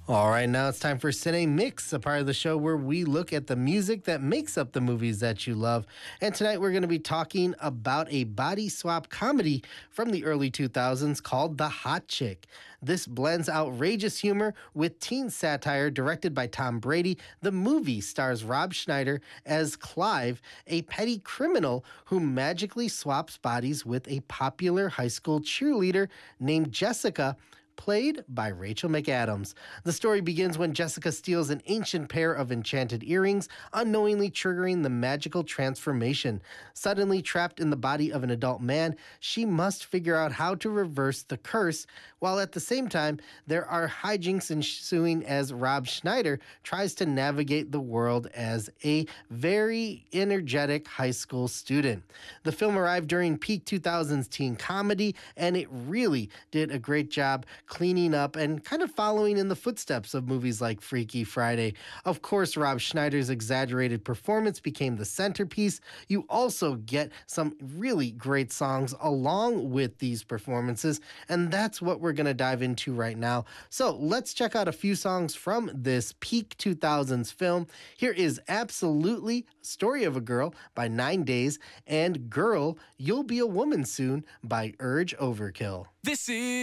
All right, now it's time for Cine Mix, a part of the show where we look at the music that makes up the movies that you love. And tonight we're going to be talking about a body swap comedy from the early 2000s called The Hot Chick. This blends outrageous humor with teen satire directed by Tom Brady. The movie stars Rob Schneider as Clive, a petty criminal who magically swaps bodies with a popular high school cheerleader named Jessica, played by Rachel McAdams. The story begins when Jessica steals an ancient pair of enchanted earrings, unknowingly triggering the magical transformation. Suddenly trapped in the body of an adult man, she must figure out how to reverse the curse, while at the same time, there are hijinks ensuing as Rob Schneider tries to navigate the world as a very energetic high school student. The film arrived during peak 2000s teen comedy, and it really did a great job cleaning up and kind of following in the footsteps of movies like Freaky Friday. Of course, Rob Schneider's exaggerated performance became the centerpiece. You also get some really great songs along with these performances, and that's what we're going to dive into right now. So let's check out a few songs from this peak 2000s film. Here is Absolutely, Story of a Girl by 9 Days, and Girl, You'll Be a Woman Soon by Urge Overkill. This is